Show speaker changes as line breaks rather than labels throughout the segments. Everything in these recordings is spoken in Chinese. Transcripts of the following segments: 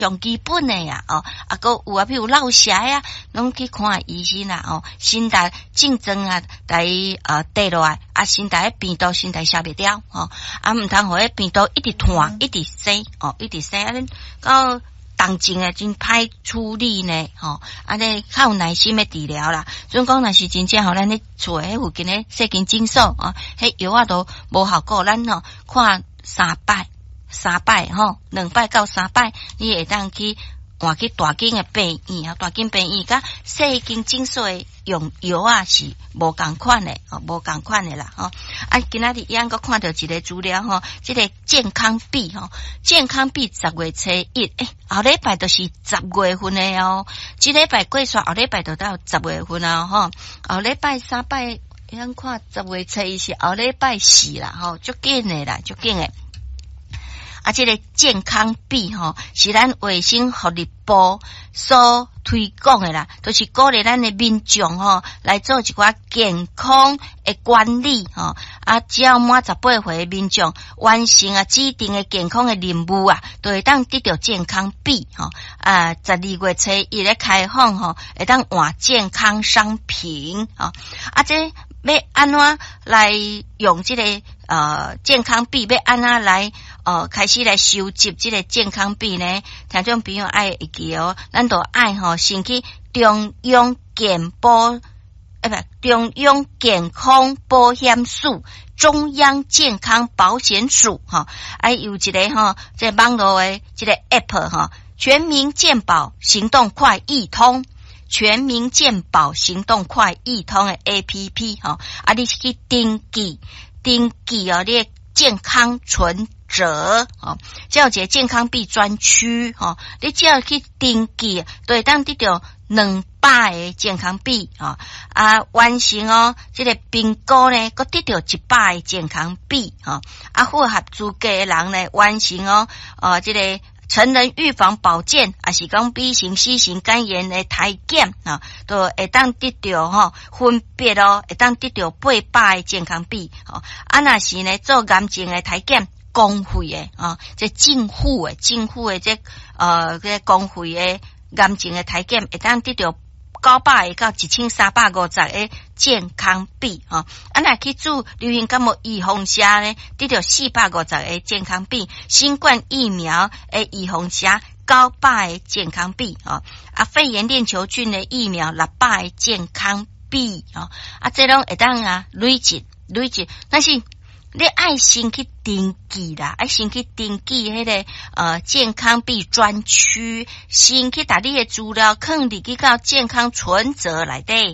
上基本的呀，个有譬如落血呀，拢去看医生啦，心态竞争啊，来跌落来，心态病毒心态消不掉，唔通互迄病毒一直拖，一直生，一直生，到当前啊，真歹处理呢，安尼较有耐心的治疗啦。所以讲，若是真正咱咧厝迄附近咧细菌诊所迄药啊都无效果，咱看3摆2摆到3摆，你会当去换去大间的病院大间病院甲细间诊所的用药啊是无共款的啦今仔日咱阁看到一个资料这个健康币健康币10月初1后礼拜就是10月份的这礼拜过煞后礼拜就到10月份后礼拜3拜咱看10月初1是后礼拜4啦足紧的啦足紧的这个健康币是咱卫生福利部所推广的啦，就是鼓励咱的民众来做一寡健康的管理只要满18岁的民众完成指定的健康的任务就会当得到健康币12月初1咧开放会当换健康商品这要安怎来用这个健康币？要安怎来开始来收集这个健康币呢？听众朋友爱会记咱都爱先去中央健康保险署、中央健康保险署有一个这网络的这个 app 全民健保行动快易通。全民健保行动快易通的 APP 你去登记你的健康存折这有一个健康币专区你只要去登记就会当得到200个健康币完成这个评估呢还得到100个健康币符合资格的人呢完成这个成人预防保健是讲 B 型 C 型肝炎的体检都会当得到分别会当得到800个健康币若是呢做癌症的体检公费的这政府的这这公费的癌症的体检会当得到900个到1350个健康币若去做流行感冒预防车呢得到450个健康币，新冠疫苗的预防车900个健康币肺炎链球菌的疫苗600个健康币这拢会当累积，但是你爱先去登记啦，先去登记迄个健康币专区，先去把你的资料放入去到健康存折内底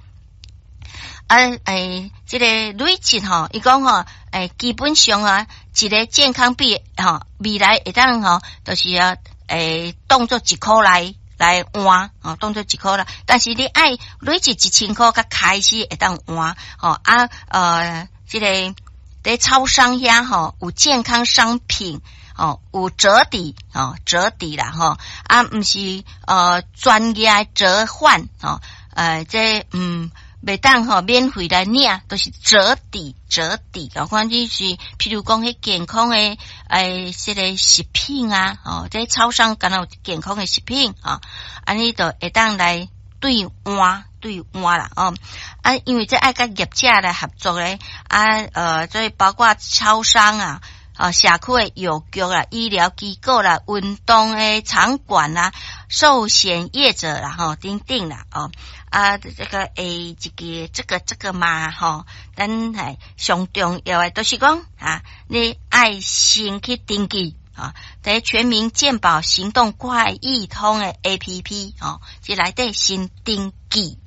这个累积伊讲基本上一个健康币未来会当就是当作1块来换当作1块啦，但是你爱累积1000块才开始会当换这个在超商遐有健康商品有折抵啦不是专业折换这袂当免费来领，都是折抵看你是譬如讲迄健康的这个食品在超商敢有健康的食品安尼就会当来兑换啦因为这爱甲业者来合作咧所以包括超商社区的药局啦、医疗机构啦、运动的场馆啦、寿险业者啦等等啦这个这个嘛咱上重要的都是讲你爱先去登记在全民健保行动快易通的 APP这内底先登记